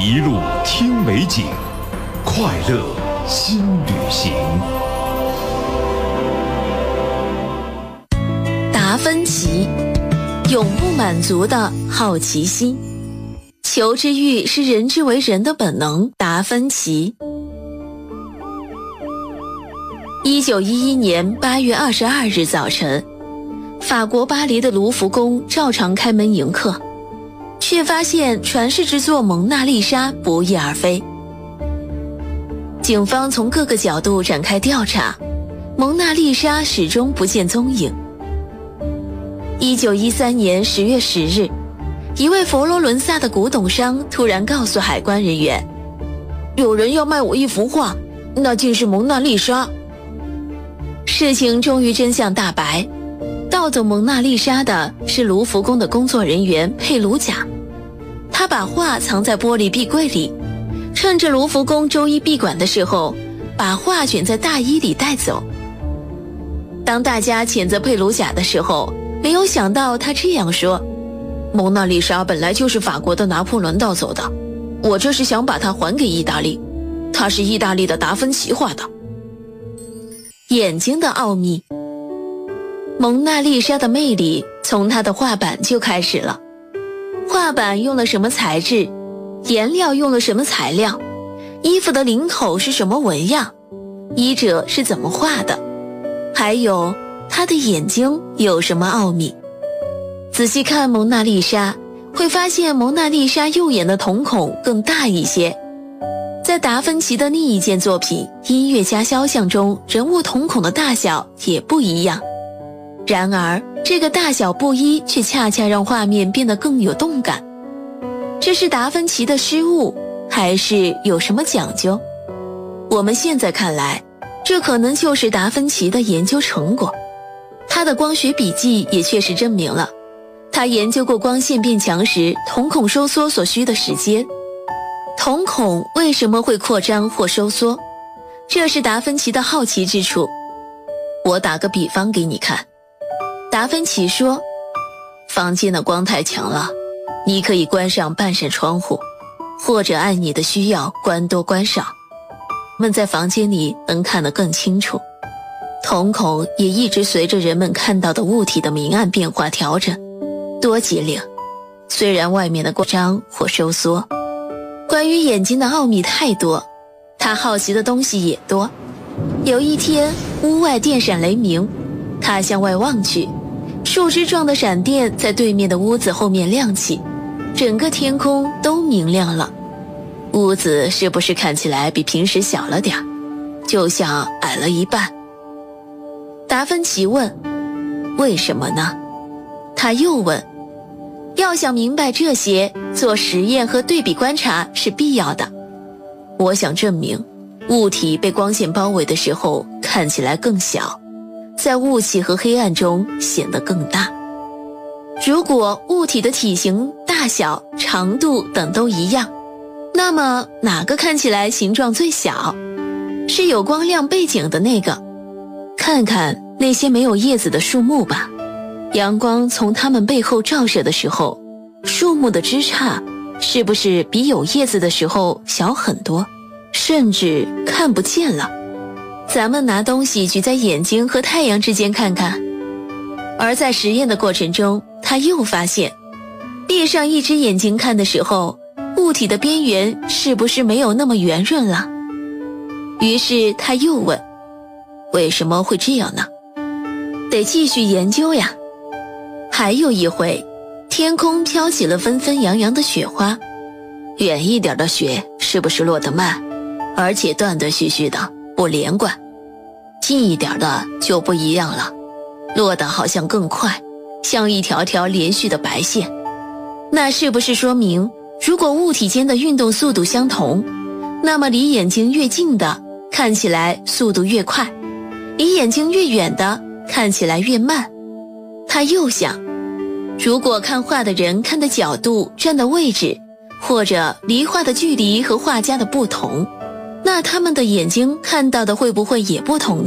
一路听美景，快乐新旅行。 达芬奇，永不满足的好奇心。求知欲是人之为人的本能。达芬奇。1911年8月22日早晨，法国巴黎的卢浮宫照常开门迎客，却发现传世之作《蒙娜丽莎》不翼而飞。警方从各个角度展开调查，蒙娜丽莎始终不见踪影。1913年10月10日，一位佛罗伦萨的古董商突然告诉海关人员，有人要卖我一幅画，那竟是蒙娜丽莎。事情终于真相大白，盗走蒙娜丽莎的是卢浮宫的工作人员佩鲁贾，他把画藏在玻璃壁柜里，趁着卢浮宫周一闭馆的时候，把画卷在大衣里带走。当大家谴责佩鲁贾的时候，没有想到他这样说，蒙娜丽莎本来就是法国的拿破仑盗走的，我这是想把它还给意大利，它是意大利的达芬奇画的。眼睛的奥秘。蒙娜丽莎的魅力从她的画板就开始了。画板用了什么材质，颜料用了什么材料，衣服的领口是什么纹样，衣者是怎么画的，还有她的眼睛有什么奥秘。仔细看蒙娜丽莎，会发现蒙娜丽莎右眼的瞳孔更大一些。在达芬奇的另一件作品《音乐家肖像》中，人物瞳孔的大小也不一样。然而，这个大小不一却恰恰让画面变得更有动感。这是达芬奇的失误，还是有什么讲究？我们现在看来，这可能就是达芬奇的研究成果。他的光学笔记也确实证明了，他研究过光线变强时瞳孔收缩所需的时间。瞳孔为什么会扩张或收缩？这是达芬奇的好奇之处。我打个比方给你看。达芬奇说，房间的光太强了，你可以关上半扇窗户，或者按你的需要关多关少。我们在房间里能看得更清楚。瞳孔也一直随着人们看到的物体的明暗变化调整，多机灵。虽然外面的扩张或收缩。关于眼睛的奥秘太多，他好奇的东西也多。有一天，屋外电闪雷鸣，他向外望去，树枝状的闪电在对面的屋子后面亮起，整个天空都明亮了。屋子是不是看起来比平时小了点，就像矮了一半？达芬奇问，为什么呢？他又问，要想明白这些，做实验和对比观察是必要的。我想证明，物体被光线包围的时候看起来更小，在雾气和黑暗中显得更大。如果物体的体型、大小、长度等都一样，那么哪个看起来形状最小？是有光亮背景的那个。看看那些没有叶子的树木吧，阳光从它们背后照射的时候，树木的枝杈是不是比有叶子的时候小很多，甚至看不见了？咱们拿东西举在眼睛和太阳之间看看。而在实验的过程中，他又发现，闭上一只眼睛看的时候，物体的边缘是不是没有那么圆润了？于是他又问，为什么会这样呢？得继续研究呀。还有一回，天空飘起了纷纷扬扬的雪花，远一点的雪是不是落得慢，而且断断续续的，不连贯？近一点的就不一样了，落得好像更快，像一条条连续的白线。那是不是说明，如果物体间的运动速度相同，那么离眼睛越近的看起来速度越快，离眼睛越远的看起来越慢？他又想，如果看画的人看的角度、站的位置，或者离画的距离和画家的不同，那他们的眼睛看到的会不会也不同呢？